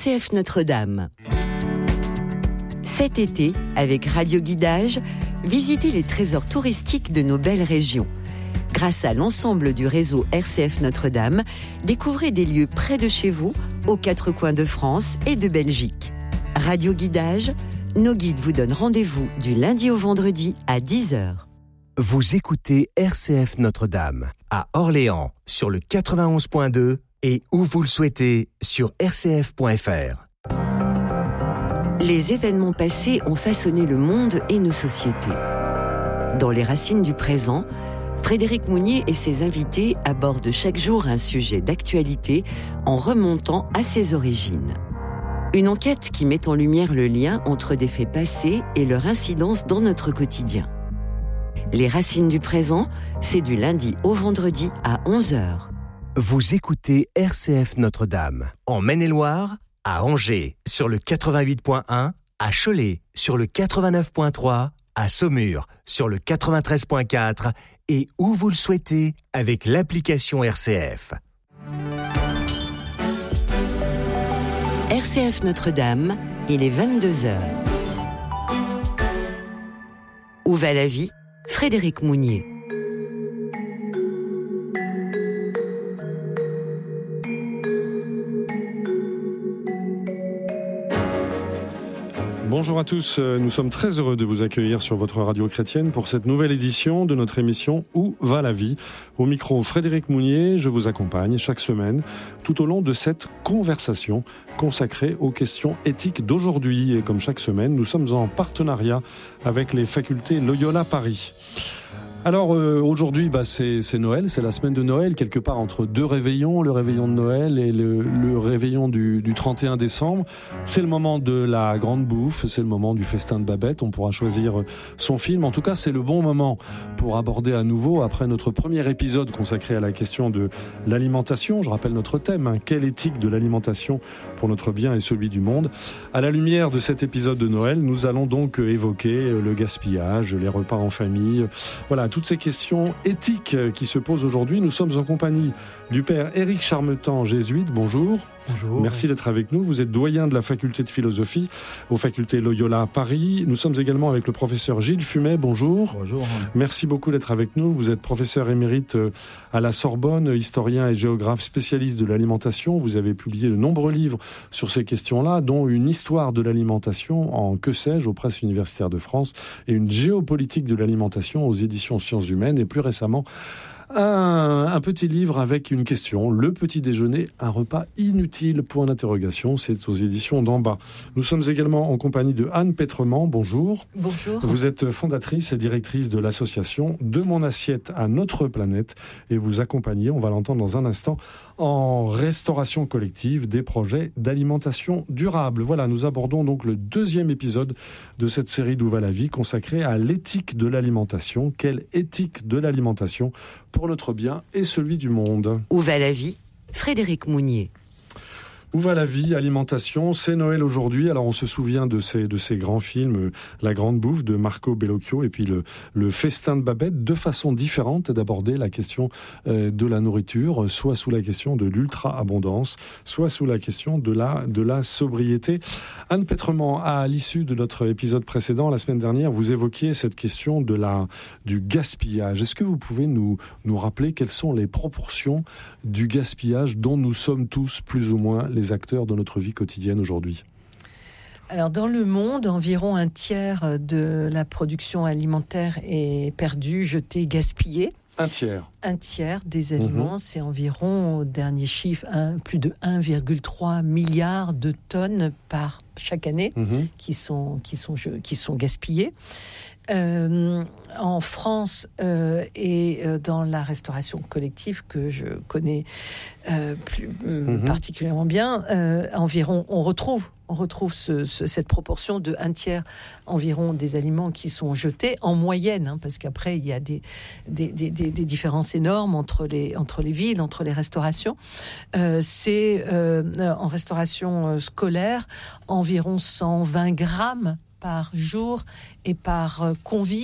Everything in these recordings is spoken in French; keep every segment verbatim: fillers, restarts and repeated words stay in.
C F Notre-Dame. Cet été, avec Radio Guidage, visitez les trésors touristiques de nos belles régions. Grâce à l'ensemble du réseau R C F Notre-Dame, découvrez des lieux près de chez vous, aux quatre coins de France et de Belgique. Radio Guidage, nos guides vous donnent rendez-vous du lundi au vendredi à dix heures. Vous écoutez R C F Notre-Dame à Orléans sur le quatre-vingt-onze point deux et où vous le souhaitez sur r c f point f r. Les événements passés ont façonné le monde et nos sociétés. Dans les racines du présent, Frédéric Mounier et ses invités abordent chaque jour un sujet d'actualité en remontant à ses origines. Une enquête qui met en lumière le lien entre des faits passés et leur incidence dans notre quotidien. Les racines du présent, c'est du lundi au vendredi à onze heures. Vous écoutez R C F Notre-Dame en Maine-et-Loire, à Angers sur le quatre-vingt-huit point un, à Cholet sur le quatre-vingt-neuf point trois, à Saumur sur le quatre-vingt-treize point quatre et où vous le souhaitez avec l'application R C F. R C F Notre-Dame, il est vingt-deux heures. Où va la vie ? Frédéric Mounier. Bonjour à tous, nous sommes très heureux de vous accueillir sur votre radio chrétienne pour cette nouvelle édition de notre émission Où va la vie ? Au micro Frédéric Mounier, je vous accompagne chaque semaine tout au long de cette conversation consacrée aux questions éthiques d'aujourd'hui. Et comme chaque semaine, nous sommes en partenariat avec les facultés Loyola Paris. Alors euh, aujourd'hui, bah, c'est, c'est Noël, c'est la semaine de Noël, quelque part entre deux réveillons, le réveillon de Noël et le, le réveillon du, du trente et un décembre. C'est le moment de la grande bouffe, c'est le moment du festin de Babette, on pourra choisir son film. En tout cas, c'est le bon moment pour aborder à nouveau, après notre premier épisode consacré à la question de l'alimentation, je rappelle notre thème, hein, quelle éthique de l'alimentation pour notre bien et celui du monde. À la lumière de cet épisode de Noël, nous allons donc évoquer le gaspillage, les repas en famille, voilà, toutes ces questions éthiques qui se posent aujourd'hui. Nous sommes en compagnie du père Éric Charmetan, jésuite. Bonjour. Bonjour. Merci d'être avec nous. Vous êtes doyen de la faculté de philosophie aux facultés Loyola à Paris. Nous sommes également avec le professeur Gilles Fumet. Bonjour. Bonjour. Merci beaucoup d'être avec nous. Vous êtes professeur émérite à la Sorbonne, historien et géographe spécialiste de l'alimentation. Vous avez publié de nombreux livres sur ces questions-là, dont une histoire de l'alimentation en que sais-je aux presses universitaires de France et une géopolitique de l'alimentation aux éditions Sciences Humaines et plus récemment Un, un petit livre avec une question, le petit déjeuner, un repas inutile, point d'interrogation, c'est aux éditions d'en bas. Nous sommes également en compagnie de Anne Pétrement, bonjour. Bonjour. Vous êtes fondatrice et directrice de l'association De mon assiette à notre planète et vous accompagnez, on va l'entendre dans un instant, en restauration collective des projets d'alimentation durable. Voilà, nous abordons donc le deuxième épisode de cette série d'Où va la vie consacrée à l'éthique de l'alimentation. Quelle éthique de l'alimentation pour notre bien et celui du monde. Où va la vie ? Frédéric Mounier. Où va la vie, alimentation, c'est Noël aujourd'hui. Alors on se souvient de ces, de ces grands films, La Grande Bouffe de Marco Bellocchio et puis le, le Festin de Babette, deux façons différentes d'aborder la question euh, de la nourriture, soit sous la question de l'ultra-abondance, soit sous la question de la, de la sobriété. Anne Pétrement, à l'issue de notre épisode précédent, la semaine dernière, vous évoquiez cette question de la, du gaspillage. Est-ce que vous pouvez nous, nous rappeler quelles sont les proportions du gaspillage dont nous sommes tous plus ou moins les acteurs de notre vie quotidienne aujourd'hui? Alors, dans le monde, environ un tiers de la production alimentaire est perdue, jetée, gaspillée. Un tiers. Un tiers des aliments, mmh. c'est environ, au dernier chiffre, un, plus de un virgule trois milliard de tonnes par chaque année mmh. qui sont, qui sont, qui sont gaspillées. Euh, en France euh, et euh, dans la restauration collective que je connais euh, plus mmh. particulièrement bien, euh, environ, on retrouve, on retrouve ce, ce, cette proportion de un tiers environ des aliments qui sont jetés en moyenne, hein, parce qu'après il y a des, des, des, des, des différences énormes entre les, entre les villes, entre les restaurations. Euh, c'est euh, en restauration scolaire environ cent vingt grammes par jour et par convive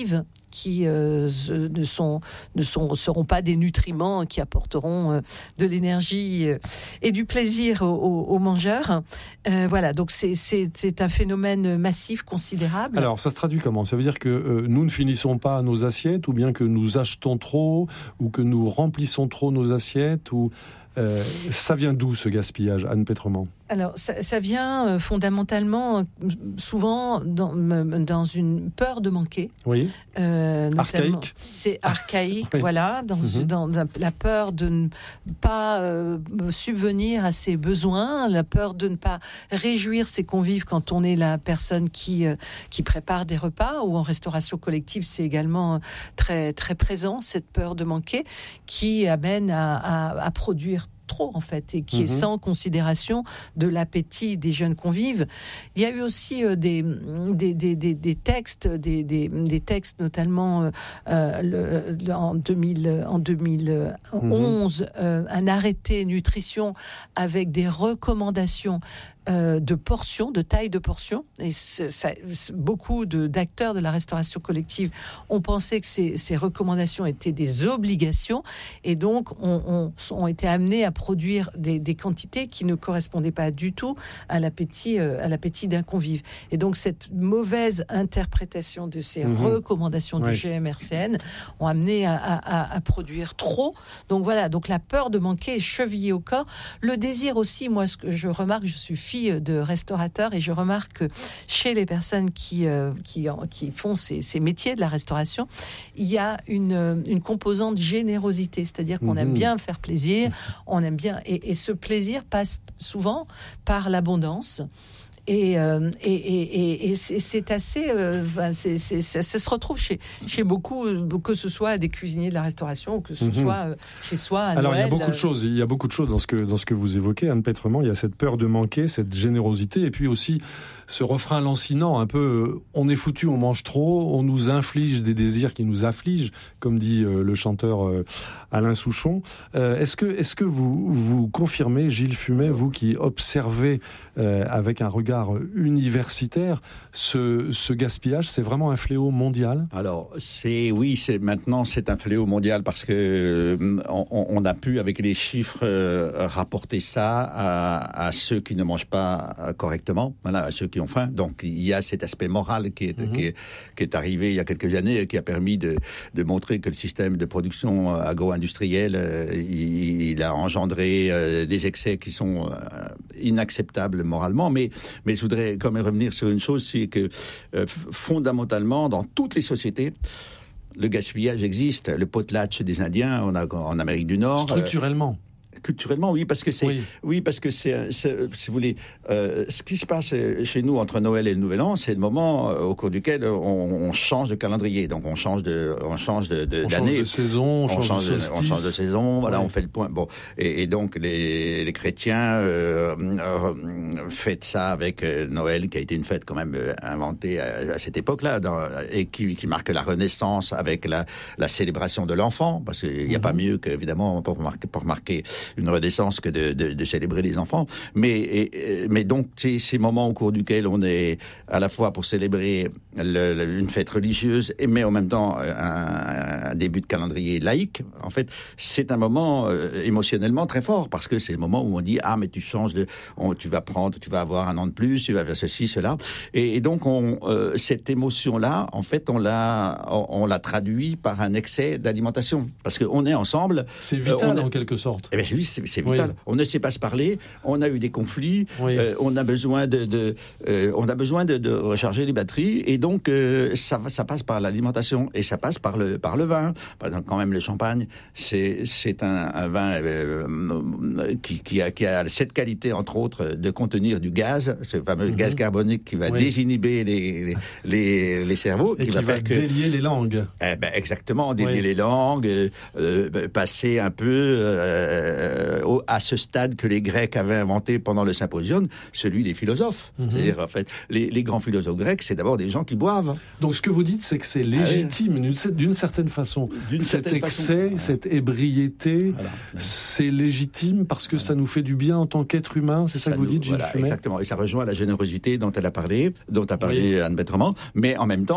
qui euh, ne sont ne sont seront pas des nutriments qui apporteront euh, de l'énergie euh, et du plaisir aux, aux, aux mangeurs. Euh, voilà, donc c'est, c'est c'est un phénomène massif, considérable. Alors ça se traduit comment ? Ça veut dire que euh, nous ne finissons pas nos assiettes, ou bien que nous achetons trop, ou que nous remplissons trop nos assiettes, ou euh, ça vient d'où ce gaspillage, Anne Pétrement ? Alors, ça, ça vient euh, fondamentalement, euh, souvent, dans, dans une peur de manquer. Oui. Euh, archaïque. C'est archaïque, oui. Voilà, dans, mm-hmm. dans la peur de ne pas euh, subvenir à ses besoins, la peur de ne pas réjouir ses convives quand on est la personne qui, euh, qui prépare des repas, ou en restauration collective, c'est également très, très présent, cette peur de manquer, qui amène à, à, à produire trop, en fait, et qui mmh. est sans considération de l'appétit des jeunes convives. Il y a eu aussi euh, des, des, des, des, des textes, des, des, des textes notamment euh, le, le, en, deux mille, en deux mille onze, mmh. euh, un arrêté nutrition avec des recommandations Euh, de portions, de taille de portions. Et c'est, ça, c'est, beaucoup de, d'acteurs de la restauration collective ont pensé que ces, ces recommandations étaient des obligations, et donc ont, ont, ont été amenés à produire des, des quantités qui ne correspondaient pas du tout à l'appétit, euh, à l'appétit d'un convive. Et donc cette mauvaise interprétation de ces mmh. recommandations ouais. du G M R C N ont amené à, à, à produire trop. Donc voilà, donc la peur de manquer est chevillée au corps. Le désir aussi, moi ce que je remarque, je suis de restaurateurs, et je remarque que chez les personnes qui, euh, qui, qui font ces, ces métiers de la restauration, il y a une, une composante générosité, c'est-à-dire qu'on mmh. aime bien faire plaisir, on aime bien, et, et ce plaisir passe souvent par l'abondance. Et, euh, et, et, et c'est, c'est assez, euh, c'est, c'est, ça, ça se retrouve chez, chez beaucoup, que ce soit des cuisiniers de la restauration, ou que ce mm-hmm. soit euh, chez soi à Alors Noël. il y a beaucoup de choses, il y a beaucoup de choses dans ce que dans ce que vous évoquez, Anne Pétrement. Il y a cette peur de manquer, cette générosité, et puis aussi ce refrain lancinant, un peu euh, on est foutu, on mange trop, on nous inflige des désirs qui nous affligent, comme dit euh, le chanteur euh, Alain Souchon. Euh, est-ce que est-ce que vous vous confirmez, Gilles Fumet, vous qui observez euh, avec un regard universitaire, ce, ce gaspillage, c'est vraiment un fléau mondial ? Alors, c'est oui, c'est maintenant c'est un fléau mondial, parce que euh, on, on a pu, avec les chiffres, euh, rapporter ça à, à ceux qui ne mangent pas correctement, voilà, à ceux qui ont faim. Donc, il y a cet aspect moral qui est, mmh. qui est, qui est arrivé il y a quelques années, et qui a permis de, de montrer que le système de production agro-industrielle, euh, il, il a engendré euh, des excès qui sont euh, inacceptables moralement, mais mais je voudrais quand même revenir sur une chose, c'est que euh, fondamentalement, dans toutes les sociétés, le gaspillage existe. Le potlatch des Indiens, on a en Amérique du Nord. Structurellement. Euh, Culturellement, oui, parce que c'est, oui, oui parce que c'est, c'est, si vous voulez, euh, ce qui se passe chez nous entre Noël et le Nouvel An, c'est le moment euh, au cours duquel on, on change de calendrier, donc on change de, on change de, de on d'année, change de saison, on, on change de, on change de saison, voilà, oui. on fait le point. Bon, et, et donc les, les chrétiens euh, euh, fêtent ça avec euh, Noël, qui a été une fête quand même euh, inventée à, à cette époque-là, dans, et qui, qui marque la Renaissance avec la, la célébration de l'enfant, parce qu'il n'y a mm-hmm. pas mieux qu'évidemment pour marquer, pour marquer une renaissance que de, de, de célébrer les enfants. Mais, et, mais donc, c'est ces moments au cours duquel on est à la fois pour célébrer le, le, une fête religieuse, et, mais en même temps un, un début de calendrier laïque, en fait, c'est un moment euh, émotionnellement très fort, parce que c'est le moment où on dit « Ah, mais tu changes de... On, tu vas prendre, tu vas avoir un an de plus, tu vas faire ceci, cela. » Et, et donc, on, euh, cette émotion-là, en fait, on l'a, on, on l'a traduit par un excès d'alimentation. Parce qu'on est ensemble... C'est vital, euh, en quelque sorte. Eh bien oui, c'est, c'est vital. Oui. On ne sait pas se parler, on a eu des conflits, oui. euh, on a besoin de, de euh, on a besoin de, de recharger les batteries, et donc euh, ça, ça passe par l'alimentation, et ça passe par le par le vin. Par exemple, quand même le champagne, c'est c'est un, un vin euh, qui, qui a qui a cette qualité, entre autres, de contenir du gaz, ce fameux mm-hmm. gaz carbonique qui va oui. désinhiber les les, les les cerveaux, et qui, qui va, va faire que, délier les langues. Eh ben exactement, délier oui. les langues, euh, passer un peu euh, au, à ce stade que les Grecs avaient inventé pendant le symposium, celui des philosophes. Mm-hmm. C'est-à-dire, en fait, les, les grands philosophes grecs, c'est d'abord des gens qui boivent. Donc, ce que vous dites, c'est que c'est légitime, ah oui. d'une, d'une certaine façon. D'une Cet certaine excès, façon. cette ébriété, voilà. c'est légitime parce que voilà. ça nous fait du bien en tant qu'être humain. C'est ça, ça que vous nous, dites, Gilles voilà, Fumet ? Exactement. Et ça rejoint la générosité dont elle a parlé, dont a parlé oui. Anne Pétrement. Mais en même temps,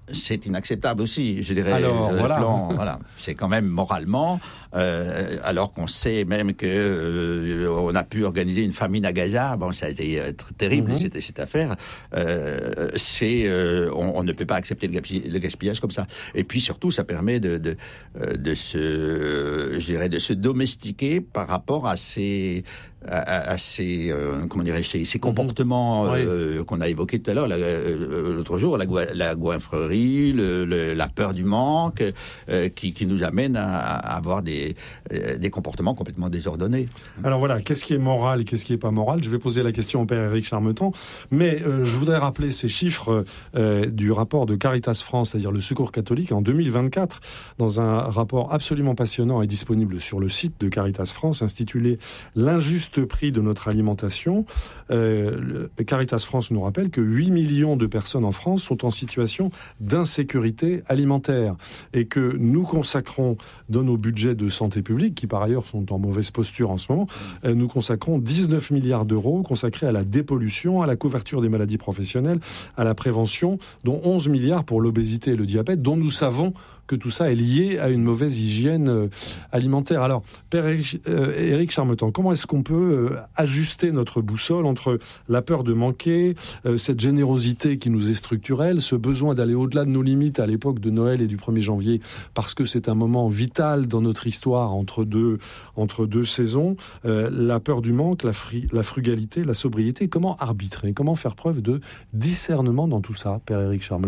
c'est inacceptable aussi, je dirais. Alors, voilà. Plan, voilà. C'est quand même moralement, euh, alors qu'on sait même que euh, on a pu organiser une famine à Gaza. Bon, ça a été euh, très terrible, mm-hmm. cette, cette affaire. Euh, c'est, euh, on, on ne peut pas accepter le gaspillage, le gaspillage comme ça. Et puis surtout, ça permet de, de, de se, je dirais, de se domestiquer par rapport à ces à, à ces, euh, comment dirais-je, ces, ces comportements mmh. euh, oui. qu'on a évoqués tout à l'heure, la, euh, l'autre jour, la, la goinfrerie, le, le, la peur du manque, euh, qui, qui nous amène à, à avoir des, euh, des comportements complètement désordonnés. Alors voilà, qu'est-ce qui est moral et qu'est-ce qui n'est pas moral ? Je vais poser la question au père Éric Charmeton, mais euh, je voudrais rappeler ces chiffres euh, du rapport de Caritas France, c'est-à-dire le Secours catholique, en deux mille vingt-quatre, dans un rapport absolument passionnant et disponible sur le site de Caritas France, intitulé « L'injuste prix de notre alimentation ». Euh, Caritas France nous rappelle que huit millions de personnes en France sont en situation d'insécurité alimentaire et que nous consacrons dans nos budgets de santé publique, qui par ailleurs sont en mauvaise posture en ce moment, euh, nous consacrons dix-neuf milliards d'euros consacrés à la dépollution, à la couverture des maladies professionnelles, à la prévention, dont onze milliards pour l'obésité et le diabète, dont nous savons que tout ça est lié à une mauvaise hygiène euh, alimentaire. Alors, Père Éric, euh, Éric Charmeton, comment est-ce qu'on peut euh, ajuster notre boussole entre la peur de manquer, euh, cette générosité qui nous est structurelle, ce besoin d'aller au-delà de nos limites à l'époque de Noël et du premier janvier, parce que c'est un moment vital dans notre histoire entre deux, entre deux saisons, euh, la peur du manque, la, fri- la frugalité, la sobriété. Comment arbitrer ? Comment faire preuve de discernement dans tout ça, Père Éric Charmeton ?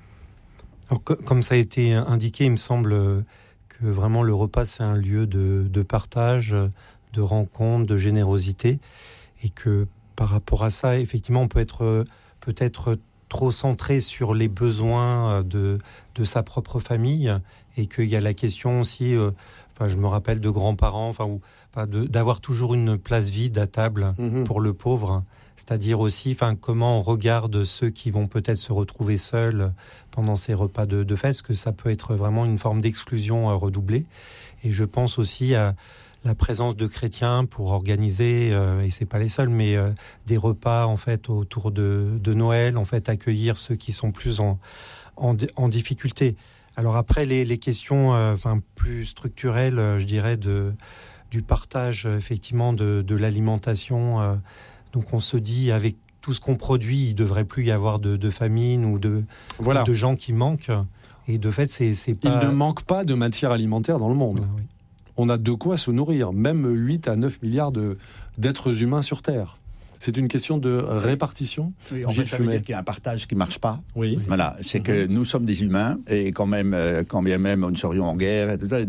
Alors, comme ça a été indiqué, il me semble que vraiment le repas, c'est un lieu de, de partage, de rencontre, de générosité, et que par rapport à ça, effectivement, on peut être peut-être trop centré sur les besoins de, de sa propre famille, et qu'il y a la question aussi, euh, enfin, je me rappelle de grands-parents, enfin, ou, enfin, de, d'avoir toujours une place vide à table mmh. pour le pauvre. C'est-à-dire aussi, enfin, comment on regarde ceux qui vont peut-être se retrouver seuls pendant ces repas de, de fête, parce que ça peut être vraiment une forme d'exclusion euh, redoublée. Et je pense aussi à la présence de chrétiens pour organiser, euh, et c'est pas les seuls, mais euh, des repas en fait autour de, de Noël, en fait accueillir ceux qui sont plus en, en, en difficulté. Alors après les, les questions, euh, enfin plus structurelles, euh, je dirais de du partage euh, effectivement de, de l'alimentation. Euh, Donc on se dit, avec tout ce qu'on produit, il ne devrait plus y avoir de, de famine ou de, voilà. ou de gens qui manquent. Et de fait, c'est, c'est pas... Il ne manque pas de matière alimentaire dans le monde. Voilà, oui. On a de quoi se nourrir, même huit à neuf milliards de, d'êtres humains sur Terre. C'est une question de répartition. Oui, en fait, ça veut dire qu'il y a un partage qui ne marche pas. Oui. Voilà, c'est mmh. que nous sommes des humains et quand même, quand bien même nous serions en guerre, et tout ça,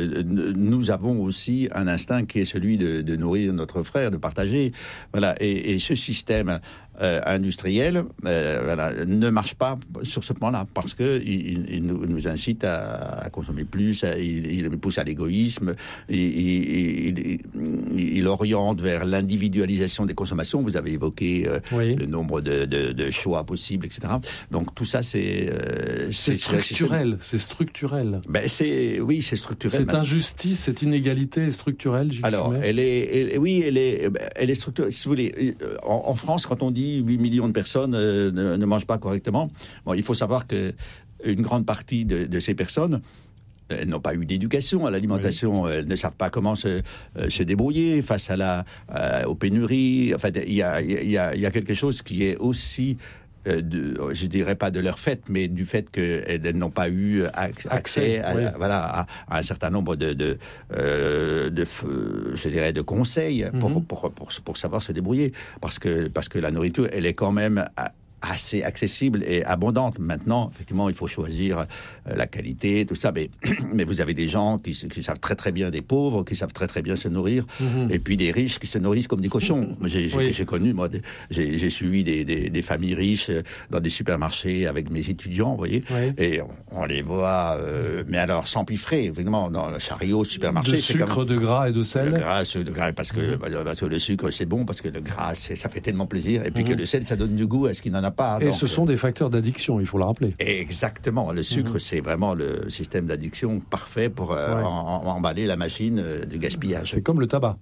nous avons aussi un instinct qui est celui de, de nourrir notre frère, de partager. Voilà, et, et ce système euh, industriel, euh, voilà, ne marche pas sur ce plan-là parce que il, il nous, nous incite à, à consommer plus, à, il, il pousse à l'égoïsme, il, il, il, il oriente vers l'individualisation des consommations. Vous avez évoqué euh, oui. le nombre de, de, de choix possibles, et cetera. Donc tout ça, c'est euh, c'est, c'est structurel. C'est, c'est structurel. Ben c'est oui, c'est structurel. Cette injustice, cette inégalité est structurelle. J'y Alors, elle est, elle, oui, elle est, elle est structurelle. Si vous voulez, en, en France, quand on dit huit millions de personnes euh, ne, ne mangent pas correctement, bon, il faut savoir que une grande partie de, de ces personnes elles n'ont pas eu d'éducation à l'alimentation, oui. Elles ne savent pas comment se, euh, se débrouiller face à la, euh, aux pénuries. En fait, il y a, il y a, il y a quelque chose qui est aussi, euh, de, je dirais pas de leur fait, mais du fait qu'elles n'ont pas eu accès, accès à, oui. voilà, à, à un certain nombre de, de, euh, de, je dirais, de conseils pour, mm-hmm. pour, pour, pour, pour savoir se débrouiller. Parce que, parce que la nourriture, elle est quand même assez accessible et abondante. Maintenant, effectivement, il faut choisir euh, la qualité, tout ça, mais, mais vous avez des gens qui, qui savent très très bien, des pauvres, qui savent très très bien se nourrir, mmh. et puis des riches qui se nourrissent comme des cochons. J'ai, j'ai, oui. j'ai connu, moi, des, j'ai, j'ai suivi des, des, des familles riches dans des supermarchés avec mes étudiants, vous voyez, oui. et on, on les voit, euh, mais alors sans piffrer, évidemment, dans le chariot, supermarché. De sucre, comme, de gras et de sel. De gras, de gras, parce que, mmh. parce que le sucre, c'est bon, parce que le gras, c'est, ça fait tellement plaisir, et puis mmh. que le sel, ça donne du goût à ce qu'il n'en a pas. Et donc, ce sont des facteurs d'addiction, il faut le rappeler. Exactement. Le sucre, mmh. c'est vraiment le système d'addiction parfait pour euh, ouais. en, en, emballer la machine euh, du gaspillage. C'est comme le tabac.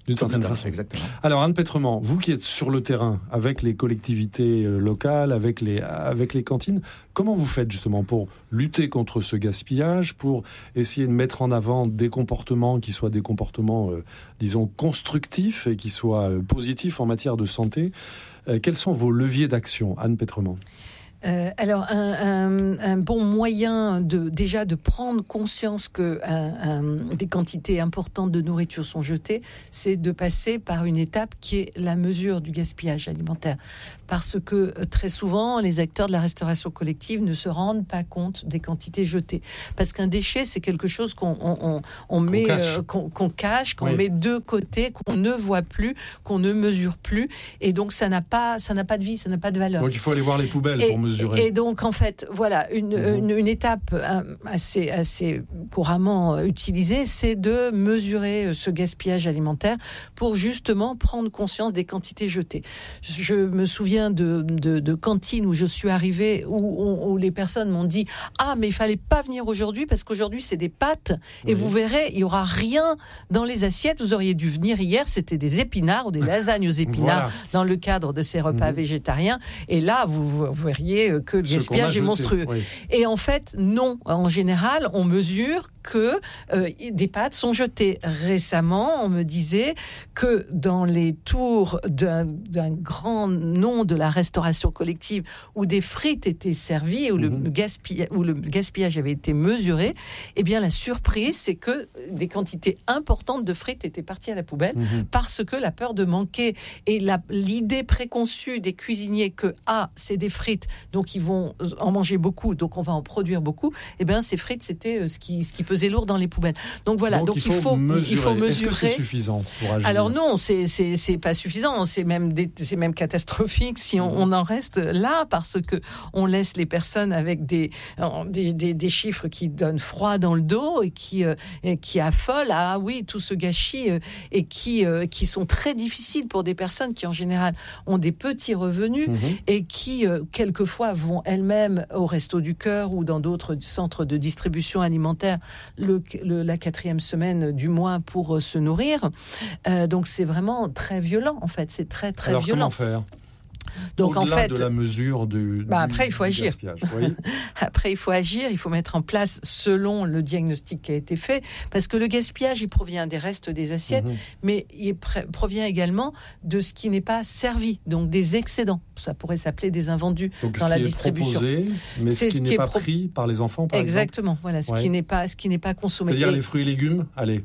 d'une certaine façon. Exactement. Alors Anne Pétrement, vous qui êtes sur le terrain avec les collectivités locales, avec les, avec les cantines, comment vous faites justement pour lutter contre ce gaspillage, pour essayer de mettre en avant des comportements qui soient des comportements, euh, disons, constructifs et qui soient euh, positifs en matière de santé? euh, Quels sont vos leviers d'action, Anne Pétrement? Euh, alors, un, un, un bon moyen de déjà de prendre conscience que un, un, des quantités importantes de nourriture sont jetées, c'est de passer par une étape qui est la mesure du gaspillage alimentaire. Parce que euh, très souvent, les acteurs de la restauration collective ne se rendent pas compte des quantités jetées. Parce qu'un déchet, c'est quelque chose qu'on on, on, on met, qu'on cache, euh, qu'on, qu'on, cache, qu'on oui. met de côté, qu'on ne voit plus, qu'on ne mesure plus, et donc ça n'a pas, ça n'a pas de vie, ça n'a pas de valeur. Donc il faut aller voir les poubelles et, pour mesurer. Et donc en fait, voilà, une, mmh. une, une étape assez, assez couramment utilisée, c'est de mesurer ce gaspillage alimentaire pour justement prendre conscience des quantités jetées. Je me souviens de, de, de cantines où je suis arrivée, où, où, où les personnes m'ont dit « Ah, mais il fallait pas venir aujourd'hui parce qu'aujourd'hui c'est des pâtes et oui. vous verrez, il y aura rien dans les assiettes. Vous auriez dû venir hier, c'était des épinards ou des lasagnes aux épinards voilà. dans le cadre de ces repas mmh. végétariens. Et là, vous, vous verriez que le gaspillage est monstrueux. Oui. Et en fait, non. En général, on mesure que euh, des pâtes sont jetées. Récemment, on me disait que dans les tours d'un, d'un grand nom de la restauration collective où des frites étaient servies, où, mmh. le, gaspillage, où le gaspillage avait été mesuré, eh bien la surprise, c'est que des quantités importantes de frites étaient parties à la poubelle mmh. parce que la peur de manquer et la, l'idée préconçue des cuisiniers que ah, c'est des frites, donc ils vont en manger beaucoup, donc on va en produire beaucoup, eh bien ces frites, c'était ce qui, ce qui pesait lourd dans les poubelles. Donc voilà, donc, donc il, faut il, faut mesurer. il faut mesurer. Est-ce que c'est suffisant pour agir? Alors non, c'est, c'est, c'est pas suffisant, c'est même, des, c'est même catastrophique si on, on en reste là, parce que on laisse les personnes avec des, des, des, des chiffres qui donnent froid dans le dos et qui, euh, et qui affolent, ah oui, tout ce gâchis, euh, et qui, euh, qui sont très difficiles pour des personnes qui en général ont des petits revenus mmh. et qui euh, quelquefois vont elles-mêmes au Resto du Cœur ou dans d'autres centres de distribution alimentaire le, le, la quatrième semaine du mois pour euh, se nourrir. Euh, donc c'est vraiment très violent en fait, c'est très très Alors, violent. Comment faire? Donc Au-delà en fait, de la mesure du, bah du, après il faut du agir. Oui. Après il faut agir, il faut mettre en place selon le diagnostic qui a été fait, parce que le gaspillage il provient des restes des assiettes, mmh. mais il pr- provient également de ce qui n'est pas servi, donc des excédents. Ça pourrait s'appeler des invendus donc, dans la distribution. Proposé, mais c'est ce qui, ce qui n'est pas pro... pris par les enfants, par Exactement. exemple. Voilà, ce ouais. qui n'est pas, ce qui n'est pas consommé. C'est-à-dire et... les fruits et légumes. Allez.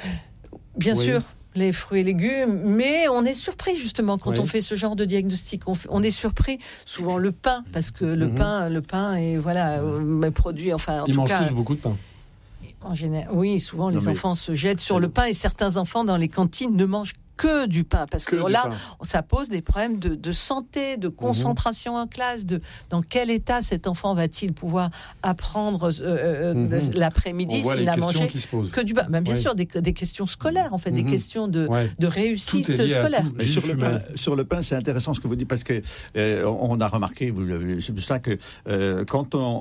Bien oui. sûr. Les fruits et légumes, mais on est surpris justement quand oui. on fait ce genre de diagnostic. On, fait, on est surpris, souvent le pain, parce que le mmh. pain, le pain est voilà euh, produit. Enfin, en Ils tout mangent cas, tous beaucoup de pain. En général, oui, souvent non, les mais... enfants se jettent sur le pain et certains enfants dans les cantines ne mangent que du pain, parce que, que là, ça pose des problèmes de, de santé, de concentration mmh. en classe, de dans quel état cet enfant va-t-il pouvoir apprendre euh, mmh. l'après-midi s'il n'a mangé que du pain. Ben, bien ouais. sûr, des, des questions scolaires, en fait, mmh. des questions de, ouais. de réussite scolaire. Sur le, pain, sur le pain, c'est intéressant ce que vous dites, parce que euh, on a remarqué, vous l'avez, c'est pour ça que euh, quand on,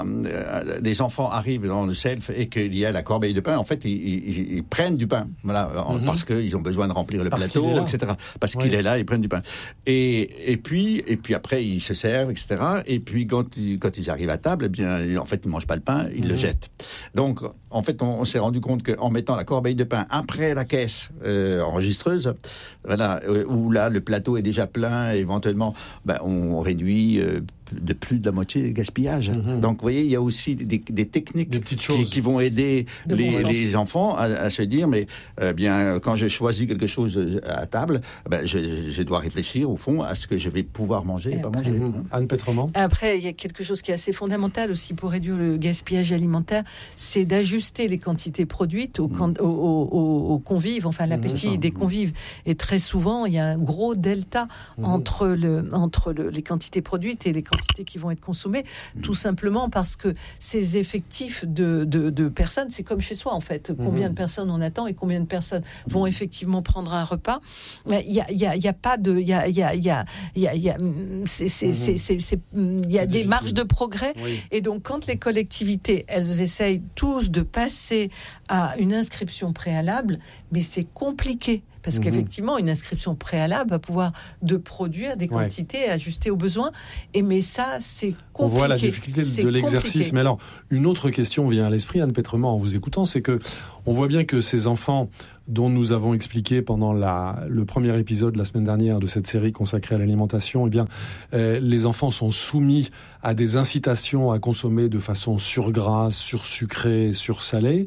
euh, les enfants arrivent dans le self et qu'il y a la corbeille de pain, en fait, ils, ils, ils prennent du pain, voilà, mmh. parce qu'ils ont besoin de remplir le parce plateau, et cetera. Parce oui. qu'il est là, ils prennent du pain. Et, et puis, et puis après, ils se servent, et cetera. Et puis, quand ils, quand ils arrivent à table, eh bien, en fait, ils mangent pas le pain, ils mmh. le jettent. Donc, en fait, on, on s'est rendu compte qu'en mettant la corbeille de pain après la caisse euh, enregistreuse, voilà, euh, où là, le plateau est déjà plein, éventuellement, ben, on réduit euh, de plus de la moitié le gaspillage. Mmh. Donc, vous voyez, il y a aussi des, des techniques des petites qui, choses. qui vont aider de les, bon les enfants à, à se dire, mais euh, bien, quand je choisis quelque chose à table, ben, je, je dois réfléchir au fond à ce que je vais pouvoir manger et, et pas manger. Mmh. Anne Pétrement. Après, il y a quelque chose qui est assez fondamental aussi pour réduire le gaspillage alimentaire, c'est d'ajuster les quantités produites aux, mmh. aux, aux, aux convives, enfin l'appétit mmh. des convives. Et très souvent, il y a un gros delta mmh. entre, le, entre le, les quantités produites et les quantités qui vont être consommées, mmh. tout simplement parce que ces effectifs de, de, de personnes, c'est comme chez soi en fait. Combien mmh. de personnes on attend et combien de personnes vont effectivement prendre un repas. Il y a, il y a, il y a pas de, il y a, il y a, il y a, il y a, il y a, c'est, c'est, c'est, c'est, c'est, il y a des marges de progrès. Oui. Et donc, quand les collectivités, elles essayent tous de passer à une inscription préalable, mais c'est compliqué Parce mmh. qu'effectivement, une inscription préalable va pouvoir de produire des quantités ouais. ajustées aux besoins. Et mais ça, c'est compliqué. On voit la difficulté c'est de l'exercice. compliqué. Mais alors, une autre question vient à l'esprit, Anne Pétrement, en vous écoutant, c'est que on voit bien que ces enfants dont nous avons expliqué pendant la, le premier épisode la semaine dernière de cette série consacrée à l'alimentation, eh bien, euh, les enfants sont soumis à des incitations à consommer de façon surgrasse, sursucrée, sursalée.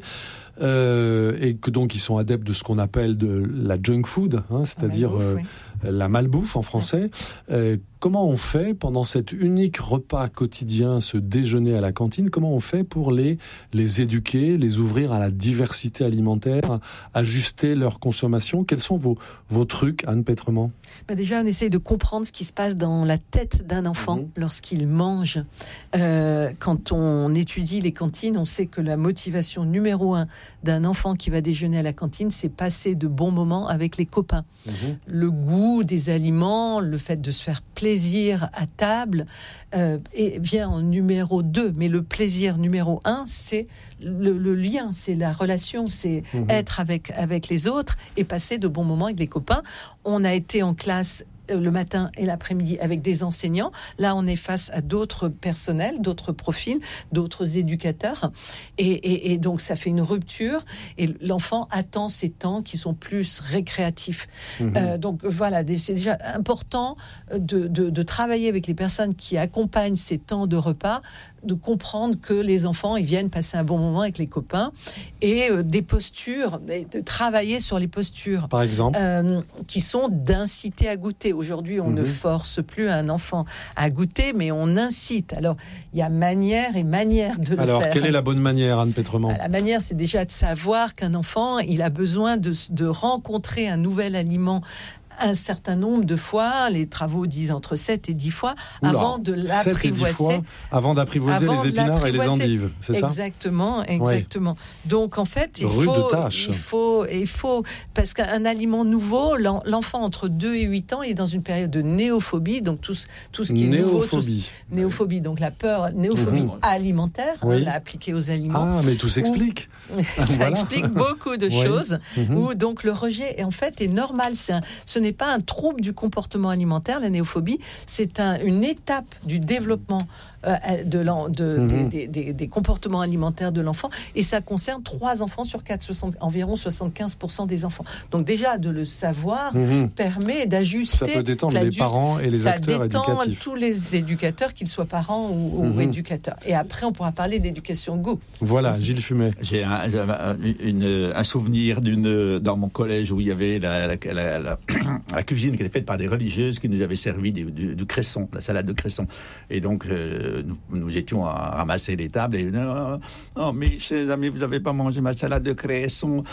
Euh, et que donc ils sont adeptes de ce qu'on appelle de la junk food, hein, c'est-à-dire la malbouffe, euh, oui. la malbouffe en français. Euh, comment on fait pendant cet unique repas quotidien, ce déjeuner à la cantine, comment on fait pour les, les éduquer, les ouvrir à la diversité alimentaire, ajuster leur consommation? Quels sont vos, vos trucs, Anne Pétrement? Bah déjà, on essaye de comprendre ce qui se passe dans la tête d'un enfant mmh. lorsqu'il mange. Euh, quand on étudie les cantines, on sait que la motivation numéro un d'un enfant qui va déjeuner à la cantine, c'est passer de bons moments avec les copains. Mmh. Le goût des aliments, le fait de se faire plaisir à table, euh, et vient en numéro deux. Mais le plaisir numéro un, c'est le, le lien, c'est la relation, c'est mmh. être avec, avec les autres et passer de bons moments avec les copains. On a été en classe le matin et l'après-midi avec des enseignants. Là, on est face à d'autres personnels, d'autres profils, d'autres éducateurs. Et, et, et donc, ça fait une rupture. Et l'enfant attend ces temps qui sont plus récréatifs. Mmh. Euh, donc, voilà, c'est déjà important de, de, de travailler avec les personnes qui accompagnent ces temps de repas, de comprendre que les enfants, ils viennent passer un bon moment avec les copains et euh, des postures, de travailler sur les postures. Par exemple euh, qui sont d'inciter à goûter. Aujourd'hui, on mmh. ne force plus un enfant à goûter, mais on incite. Alors, il y a manière et manière de le Alors, faire. Alors, quelle est la bonne manière, Anne Pétrement? La manière, c'est déjà de savoir qu'un enfant, il a besoin de, de rencontrer un nouvel aliment un certain nombre de fois, les travaux disent entre sept et dix fois, Oula, avant de l'apprivoiser. Fois, avant d'apprivoiser avant les épinards et les endives, c'est ça? Exactement, exactement. Ouais. Donc en fait, il Rude faut, tâche. il faut, il faut, parce qu'un aliment nouveau, l'enfant entre deux et huit ans est dans une période de néophobie, donc tout, tout ce qui est néophobie. nouveau, tout ce, néophobie, donc la peur, néophobie mmh. alimentaire, oui. on l'a appliquée aux aliments. Ah, mais tout s'explique. Où, ça voilà. explique beaucoup de oui. choses, mmh. où donc le rejet, est, en fait, est normal. C'est un, ce n'est pas un trouble du comportement alimentaire, la néophobie, c'est un, une étape du développement euh, de, de, mmh. des, des, des comportements alimentaires de l'enfant, et ça concerne trois enfants sur quatre, soixante, environ soixante-quinze pour cent des enfants. Donc déjà, de le savoir mmh. permet d'ajuster. Ça peut détendre les parents et les ça acteurs éducatifs. Ça détend tous les éducateurs, qu'ils soient parents ou, mmh. ou éducateurs. Et après, on pourra parler d'éducation goût. Voilà, Gilles Fumet. J'ai un, un, une, un souvenir d'une, dans mon collège où il y avait la, la, la, la, la cuisine qui était faite par des religieuses qui nous avaient servi du, du, du cresson, la salade de cresson. Et donc, euh, nous, nous étions à ramasser les tables et oh, oh mes chers amis, vous n'avez pas mangé ma salade de cresson.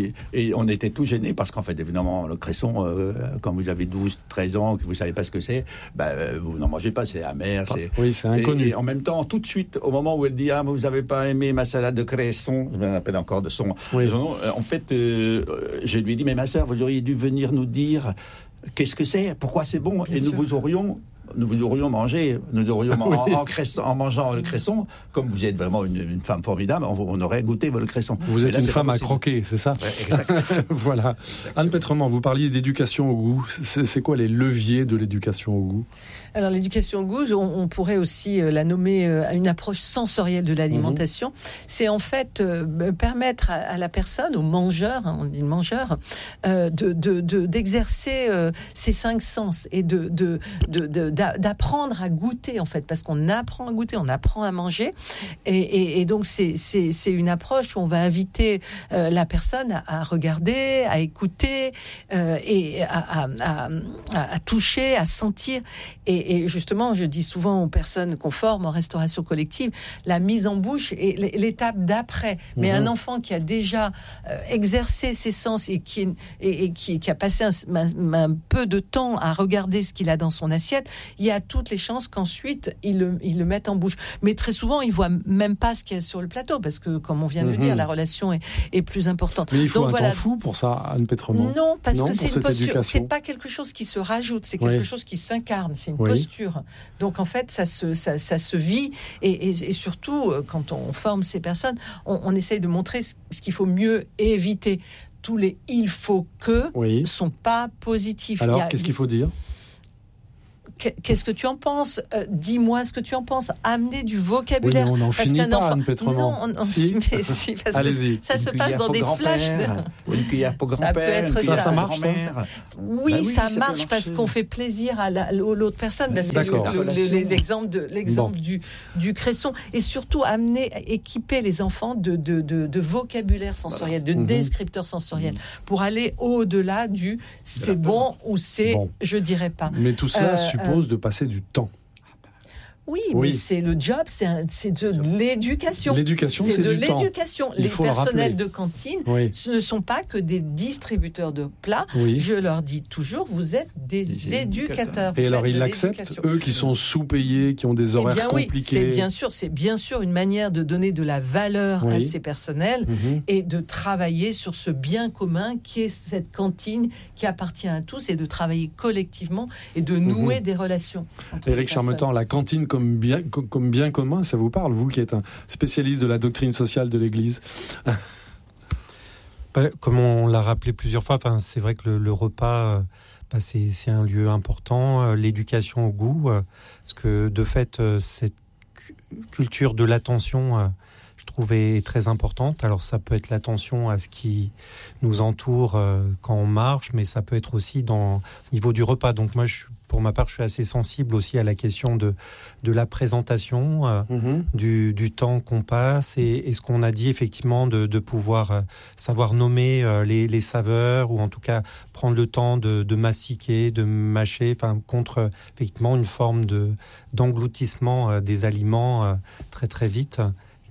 Et on était tout gênés parce qu'en fait, évidemment, le cresson, euh, quand vous avez douze, treize ans, que vous ne savez pas ce que c'est, ben, vous n'en mangez pas, c'est amer. C'est... Oui, c'est inconnu. Et, et en même temps, tout de suite, au moment où elle dit « Ah, vous n'avez pas aimé ma salade de cresson », je me rappelle encore de son, oui. de son nom, en fait, euh, je lui ai dit « Mais ma sœur, vous auriez dû venir nous dire qu'est-ce que c'est, pourquoi c'est bon ?» Et nous vous aurions... nous vous aurions mangé, nous aurions oui. en, en, cresson, en mangeant le cresson, comme vous êtes vraiment une, une femme formidable, on, on aurait goûté votre cresson. Vous êtes là, une femme à croquer, c'est ça? Ouais, exactement. Voilà. Anne Pétrement, vous parliez d'éducation au goût. C'est, c'est quoi les leviers de l'éducation au goût? Alors l'éducation au goût, on, on pourrait aussi euh, la nommer euh, une approche sensorielle de l'alimentation. Mmh. C'est en fait euh, permettre à, à la personne, au mangeur, hein, on dit mangeur, euh, de, de, de, d'exercer euh, ses cinq sens et de, de, de, de, d'apprendre à goûter en fait, parce qu'on apprend à goûter, on apprend à manger, et, et, et donc c'est, c'est, c'est une approche où on va inviter euh, la personne à, à regarder, à écouter euh, et à, à, à, à toucher, à sentir. Et, et justement, je dis souvent aux personnes qu'on forme en restauration collective, la mise en bouche est l'étape d'après. Mais mmh. un enfant qui a déjà euh, exercé ses sens et qui, et, et qui, qui a passé un, un, un peu de temps à regarder ce qu'il a dans son assiette, il y a toutes les chances qu'ensuite il le, il le mette en bouche. Mais très souvent, il voit même pas ce qu'il y a sur le plateau, parce que, comme on vient de mmh. le dire, la relation est, est plus importante. Mais il faut Donc, un voilà. temps fou pour ça, Anne Pétrement. Non, parce non, que c'est une posture. Éducation. C'est pas quelque chose qui se rajoute, c'est quelque oui. chose qui s'incarne. C'est une oui. posture. Donc en fait, ça se, ça, ça se vit, et, et, et surtout, quand on forme ces personnes, on, on essaye de montrer ce, ce qu'il faut mieux éviter. tous les il faut que oui. ne sont pas positifs. Alors, a, qu'est-ce qu'il faut dire ? Qu'est-ce que tu en penses ? euh, Dis-moi ce que tu en penses. Amener du vocabulaire. Oui, mais on n'en finit pas, enfant... Anne Pétrement. Non, on, on... Si. mais si, parce Allez-y. que ça se passe dans des flashs. De... Ou une cuillère pour grand-père. Ça peut être ça. ça. Ça marche, ça. Oui, bah oui, ça, ça marche parce qu'on fait plaisir à la, l'autre personne. Bah, c'est D'accord. le, le, le, l'exemple, de, l'exemple bon. du, du cresson. Et surtout, amener, équiper les enfants de, de, de, de vocabulaire sensoriel, de mmh. descripteurs sensoriels, mmh. pour aller au-delà du c'est bon ou c'est bon. Je dirais pas. Mais tout ça euh, suppose euh, de passer du temps. Oui, oui, mais c'est le job, c'est, un, c'est de l'éducation. L'éducation, c'est, c'est de du l'éducation. Temps. Les personnels de cantine, oui. ce ne sont pas que des distributeurs de plats. Oui. Je leur dis toujours, vous êtes des, des éducateurs. Et alors, ils l'acceptent, eux qui sont sous-payés, qui ont des horaires eh bien, compliqués. Oui, c'est bien sûr, c'est bien sûr une manière de donner de la valeur oui. à ces personnels mm-hmm. et de travailler sur ce bien commun qui est cette cantine qui appartient à tous et de travailler collectivement et de nouer mm-hmm. des relations. Éric Charmetan, la cantine comme bien, comme bien commun, ça vous parle, vous qui êtes un spécialiste de la doctrine sociale de l'Église? Bah, comme on l'a rappelé plusieurs fois, c'est vrai que le, le repas, bah, c'est, c'est un lieu important, l'éducation au goût, parce que de fait, cette culture de l'attention, je trouve, est très importante. Alors ça peut être l'attention à ce qui nous entoure quand on marche, mais ça peut être aussi dans, au niveau du repas. Donc moi, je Pour ma part, je suis assez sensible aussi à la question de, de la présentation, euh, mmh. du, du temps qu'on passe et, et ce qu'on a dit effectivement de, de pouvoir euh, savoir nommer euh, les, les saveurs ou en tout cas prendre le temps de, de mastiquer, de mâcher, enfin contre euh, effectivement une forme de, d'engloutissement euh, des aliments euh, très très vite.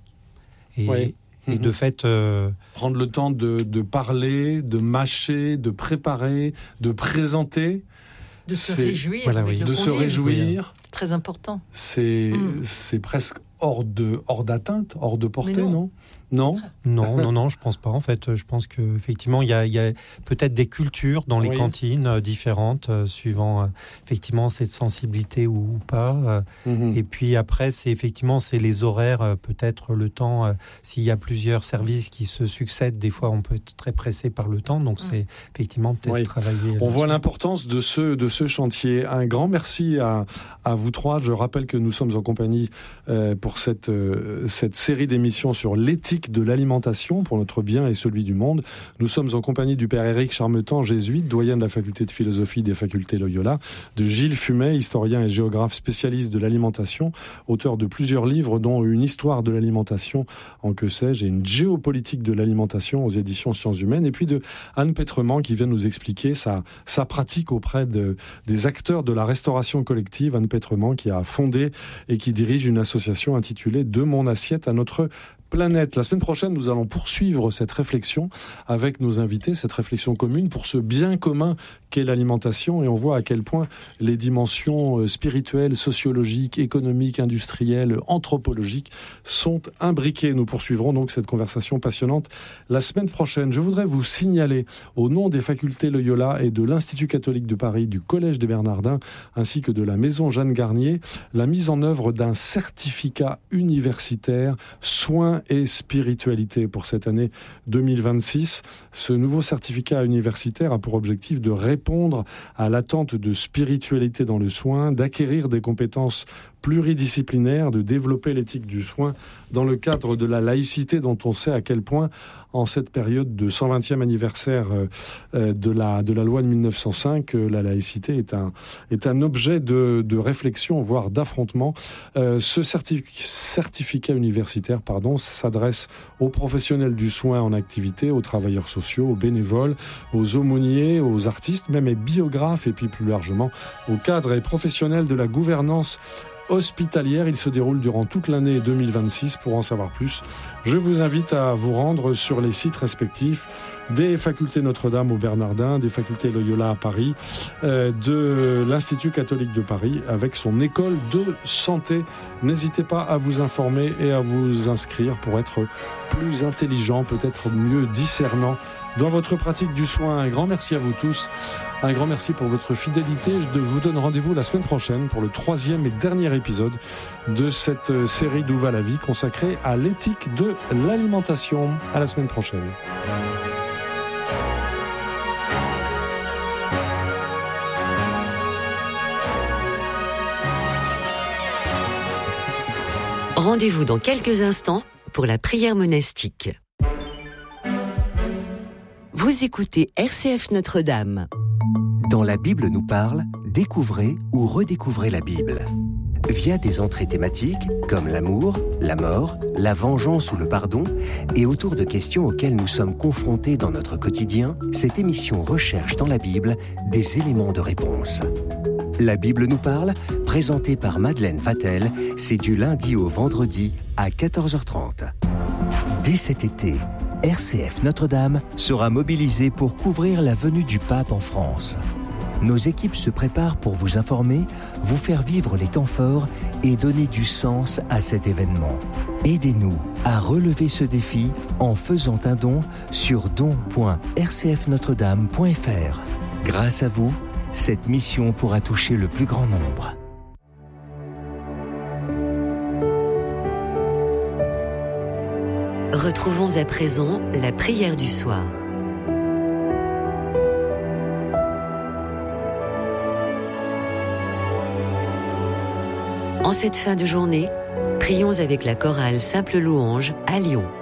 Et, oui. Et de fait... Euh... Prendre le temps de, de parler, de mâcher, de préparer, de présenter... De se c'est, réjouir, voilà, oui. de convive. se réjouir, très important. C'est mmh. c'est presque hors de hors d'atteinte, hors de portée, non, non Non, non, non, non, je pense pas. En fait, je pense que effectivement, il y a, il y a peut-être des cultures dans les oui. cantines euh, différentes, euh, suivant euh, effectivement cette sensibilité ou, ou pas. Euh, mm-hmm. Et puis après, c'est effectivement c'est les horaires, euh, peut-être le temps. Euh, s'il y a plusieurs services qui se succèdent, des fois, on peut être très pressé par le temps. Donc, c'est effectivement peut-être oui. travailler. On voit l'importance de ce de ce chantier. Un grand merci à à vous trois. Je rappelle que nous sommes en compagnie euh, pour cette euh, cette série d'émissions sur l'éthique de l'alimentation pour notre bien et celui du monde. Nous sommes en compagnie du père Éric Charmetan, jésuite, doyen de la faculté de philosophie des facultés Loyola, de Gilles Fumet, historien et géographe spécialiste de l'alimentation, auteur de plusieurs livres dont une histoire de l'alimentation en que sais-je et une géopolitique de l'alimentation aux éditions Sciences Humaines, et puis de Anne Pétrement qui vient nous expliquer sa, sa pratique auprès de, des acteurs de la restauration collective. Anne Pétrement qui a fondé et qui dirige une association intitulée De mon assiette à notre planète. La semaine prochaine, nous allons poursuivre cette réflexion avec nos invités, cette réflexion commune pour ce bien commun qu'est l'alimentation, et on voit à quel point les dimensions spirituelles, sociologiques, économiques, industrielles, anthropologiques sont imbriquées. Nous poursuivrons donc cette conversation passionnante la semaine prochaine. Je voudrais vous signaler, au nom des facultés Loyola et de l'Institut catholique de Paris, du Collège des Bernardins, ainsi que de la Maison Jeanne Garnier, la mise en œuvre d'un certificat universitaire soins et spiritualité pour cette année deux mille vingt-six. Ce nouveau certificat universitaire a pour objectif de répondre à l'attente de spiritualité dans le soin, d'acquérir des compétences pluridisciplinaires, de développer l'éthique du soin dans le cadre de la laïcité dont on sait à quel point, en cette période de cent vingtième anniversaire euh, de, la, de la loi de mille neuf cent cinq, euh, la laïcité est un, est un objet de, de réflexion, voire d'affrontement. Euh, ce certif- certificat universitaire pardon, s'adresse aux professionnels du soin en activité, aux travailleurs sociaux, aux bénévoles, aux aumôniers, aux artistes, même aux biographes, et puis plus largement aux cadres et professionnels de la gouvernance hospitalière. Il se déroule durant toute l'année deux mille vingt-six. Pour en savoir plus, je vous invite à vous rendre sur les sites respectifs des facultés Notre-Dame au Bernardin, des facultés Loyola à Paris, euh, de l'Institut catholique de Paris avec son école de santé. N'hésitez pas à vous informer et à vous inscrire pour être plus intelligent, peut-être mieux discernant dans votre pratique du soin. Un grand merci à vous tous. Un grand merci pour votre fidélité. Je vous donne rendez-vous la semaine prochaine pour le troisième et dernier épisode de cette série d'Où va la vie consacrée à l'éthique de l'alimentation. À la semaine prochaine. Rendez-vous dans quelques instants pour la prière monastique. Vous écoutez R C F Notre-Dame. Dans la Bible nous parle, découvrez ou redécouvrez la Bible. Via des entrées thématiques comme l'amour, la mort, la vengeance ou le pardon, et autour de questions auxquelles nous sommes confrontés dans notre quotidien, cette émission recherche dans la Bible des éléments de réponse. La Bible nous parle, présentée par Madeleine Vatel, c'est du lundi au vendredi à quatorze heures trente. Dès cet été, R C F Notre-Dame sera mobilisée pour couvrir la venue du pape en France. Nos équipes se préparent pour vous informer, vous faire vivre les temps forts et donner du sens à cet événement. Aidez-nous à relever ce défi en faisant un don sur don point r c f notre dame point f r. Grâce à vous, cette mission pourra toucher le plus grand nombre. Retrouvons à présent la prière du soir. En cette fin de journée, prions avec la chorale Simple Louange à Lyon.